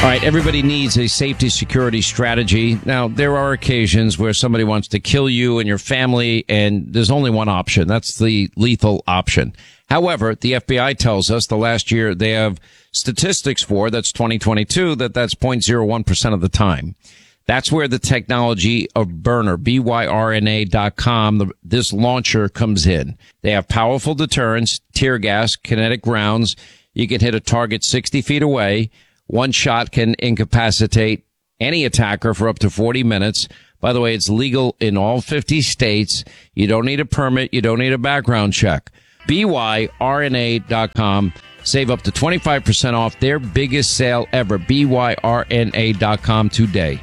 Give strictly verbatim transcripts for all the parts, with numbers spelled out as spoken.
All right, everybody needs a safety security strategy. Now, there are occasions where somebody wants to kill you and your family, and there's only one option. That's the lethal option. However, the F B I tells us the last year they have statistics for, that's twenty twenty-two, that that's zero point zero one percent of the time. That's where the technology of Byrna, B Y R N A dot com, the, this launcher comes in. They have powerful deterrents, tear gas, kinetic rounds. You can hit a target sixty feet away. One shot can incapacitate any attacker for up to forty minutes. By the way, it's legal in all fifty states. You don't need a permit. You don't need a background check. B Y R N A dot com. Save up to twenty-five percent off their biggest sale ever. B Y R N A dot com today.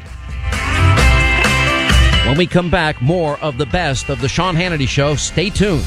When we come back, more of the best of the Sean Hannity Show. Stay tuned.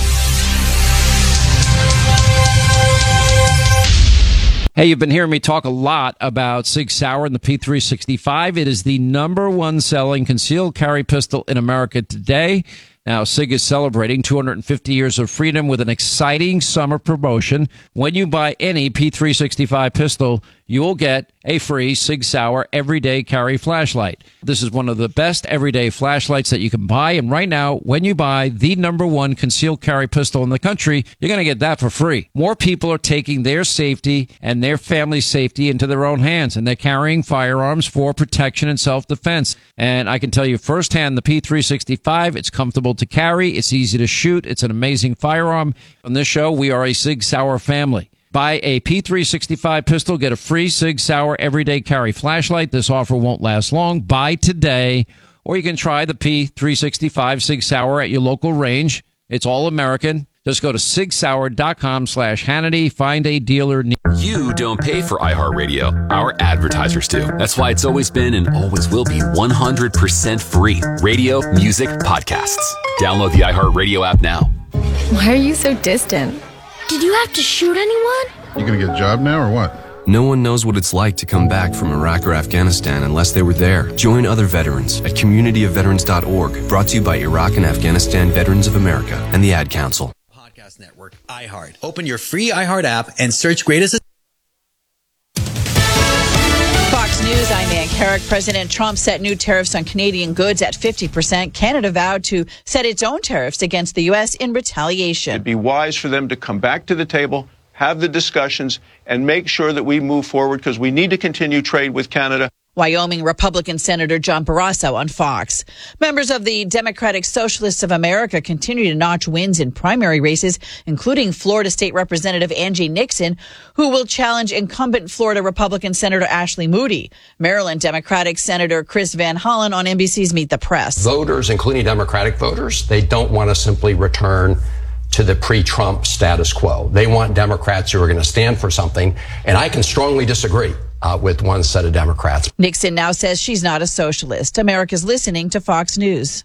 Hey, you've been hearing me talk a lot about Sig Sauer and the P three sixty-five. It is the number one selling concealed carry pistol in America today. Now, Sig is celebrating two hundred fifty years of freedom with an exciting summer promotion. When you buy any P three sixty-five pistol, you will get a free Sig Sauer everyday carry flashlight. This is one of the best everyday flashlights that you can buy. And right now, when you buy the number one concealed carry pistol in the country, you're going to get that for free. More people are taking their safety and their family's safety into their own hands, and they're carrying firearms for protection and self-defense. And I can tell you firsthand, the P three sixty-five, it's comfortable to carry. It's easy to shoot. It's an amazing firearm. On this show, we are a Sig Sauer family. Buy a P three sixty-five pistol, get a free Sig Sauer everyday carry flashlight. This offer won't last long. Buy today, or you can try the P three sixty-five Sig Sauer at your local range. It's all American. Just go to sig sauer dot com slash Hannity. Find a dealer near you. Don't pay for iHeartRadio. Our advertisers do. That's why it's always been and always will be one hundred percent free. Radio, music, podcasts. Download the iHeartRadio app now. Why are you so distant? Did you have to shoot anyone? You gonna get a job now or what? No one knows what it's like to come back from Iraq or Afghanistan unless they were there. Join other veterans at community of veterans dot org. Brought to you by Iraq and Afghanistan Veterans of America and the Ad Council. Podcast Network, iHeart. Open your free iHeart app and search Greatest. Fox News, I'm Ann Carrick. President Trump set new tariffs on Canadian goods at fifty percent. Canada vowed to set its own tariffs against the U S in retaliation. It'd be wise for them to come back to the table, have the discussions, and make sure that we move forward because we need to continue trade with Canada. Wyoming Republican Senator John Barrasso on Fox. Members of the Democratic Socialists of America continue to notch wins in primary races, including Florida State Representative Angie Nixon, who will challenge incumbent Florida Republican Senator Ashley Moody. Maryland Democratic Senator Chris Van Hollen on N B C's Meet the Press. Voters, including Democratic voters, they don't want to simply return to the pre-Trump status quo. They want Democrats who are going to stand for something, and I can strongly disagree Uh, with one set of Democrats. Nixon now says she's not a socialist. America's listening to Fox News.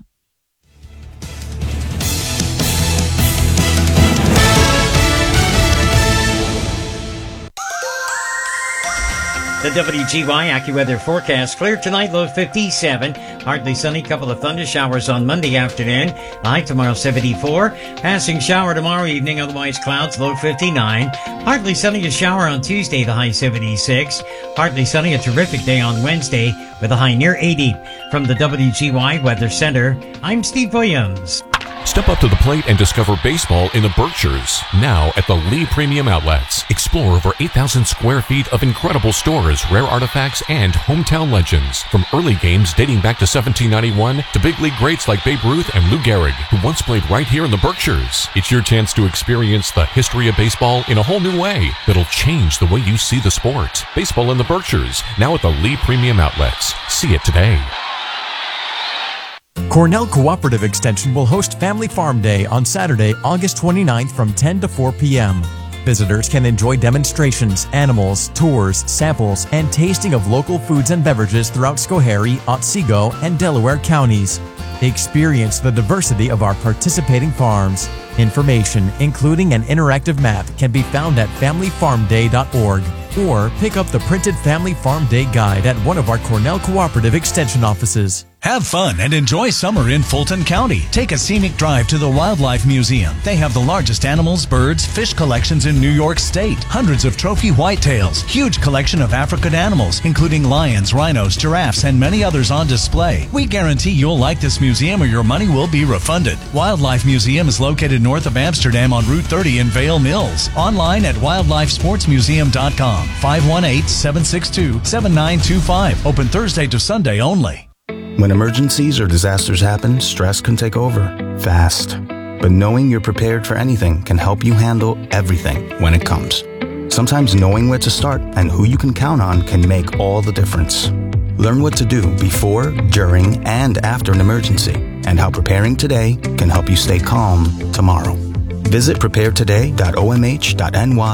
The W G Y AccuWeather forecast. Clear tonight, low fifty-seven. Partly sunny, couple of thunder showers on Monday afternoon. High tomorrow, seventy-four. Passing shower tomorrow evening, otherwise clouds, low fifty-nine. Partly sunny, a shower on Tuesday, the high seventy-six. Partly sunny, a terrific day on Wednesday with a high near eighty. From the W G Y Weather Center, I'm Steve Williams. Step up to the plate and discover baseball in the Berkshires. Now at the Lee Premium Outlets. Explore over eight thousand square feet of incredible stores, rare artifacts, and hometown legends. From early games dating back to seventeen ninety-one to big league greats like Babe Ruth and Lou Gehrig, who once played right here in the Berkshires. It's your chance to experience the history of baseball in a whole new way that'll change the way you see the sport. Baseball in the Berkshires, now at the Lee Premium Outlets. See it today. Cornell Cooperative Extension will host Family Farm Day on Saturday, August twenty-ninth from ten to four p.m. Visitors can enjoy demonstrations, animals, tours, samples, and tasting of local foods and beverages throughout Schoharie, Otsego, and Delaware counties. Experience the diversity of our participating farms. Information, including an interactive map, can be found at family farm day dot org or pick up the printed Family Farm Day Guide at one of our Cornell Cooperative Extension offices. Have fun and enjoy summer in Fulton County. Take a scenic drive to the Wildlife Museum. They have the largest animals, birds, fish collections in New York State. Hundreds of trophy whitetails. Huge collection of African animals, including lions, rhinos, giraffes, and many others on display. We guarantee you'll like this museum or your money will be refunded. Wildlife Museum is located north of Amsterdam on Route thirty in Vale Mills. Online at wildlife sports museum dot com. five one eight, seven six two, seven nine two five. Open Thursday to Sunday only. When emergencies or disasters happen, stress can take over, fast. But knowing you're prepared for anything can help you handle everything when it comes. Sometimes knowing where to start and who you can count on can make all the difference. Learn what to do before, during, and after an emergency, and how preparing today can help you stay calm tomorrow. Visit prepare today dot o m h dot n y